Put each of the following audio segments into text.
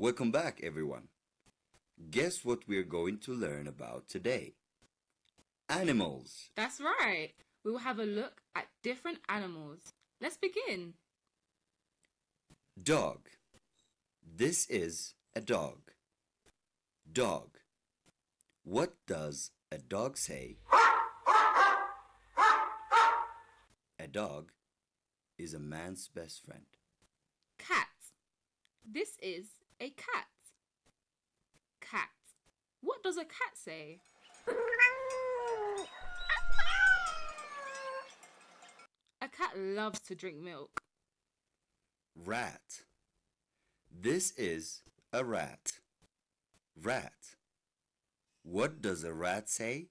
Welcome back, everyone. Guess what we're going to learn about today? Animals. That's right. We will have a look at different animals. Let's begin. Dog. This is a dog. Dog. What does a dog say? A dog is a man's best friend. Cat. This is a cat. Cat. What does a cat say? A cat loves to drink milk. Rat. This is a rat. Rat. What does a rat say?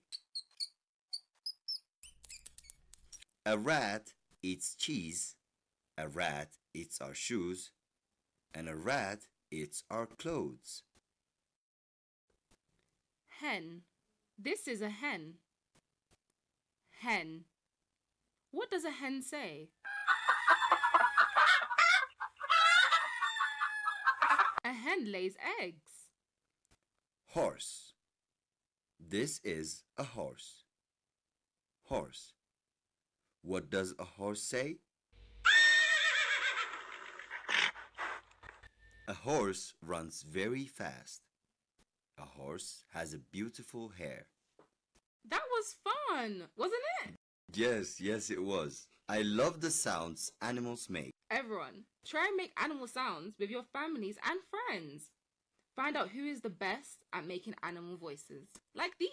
A rat eats cheese. A rat eats our shoes. And a rat eats our clothes. Hen. This is a hen. Hen. What does a hen say? A hen lays eggs. Horse. This is a horse. Horse. What does a horse say? A horse runs very fast. A horse has a beautiful hair. That was fun, wasn't it? Yes, it was. I love the sounds animals make. Everyone, try and make animal sounds with your families and friends. Find out who is the best at making animal voices, like these.